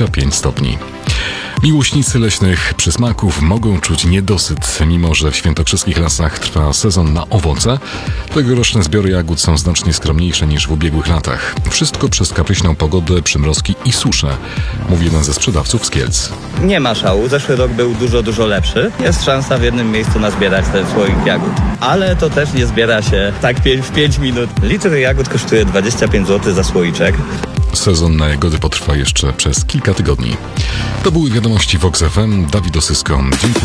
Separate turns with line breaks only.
25 stopni. Miłośnicy leśnych przysmaków mogą czuć niedosyt, mimo że w świętokrzyskich lasach trwa sezon na owoce. Tegoroczne zbiory jagód są znacznie skromniejsze niż w ubiegłych latach. Wszystko przez kapryśną pogodę, przymrozki i suszę, mówi jeden ze sprzedawców z Kielc.
Nie ma szału, zeszły rok był dużo lepszy. Jest szansa w jednym miejscu nazbierać ten słoik jagód. Ale to też nie zbiera się tak w 5 minut. Litr jagód kosztuje 25 zł za słoiczek.
Sezon na jagody potrwa jeszcze przez kilka tygodni. To były wiadomości Vox FM. Dawid Osysko. Dziękuję.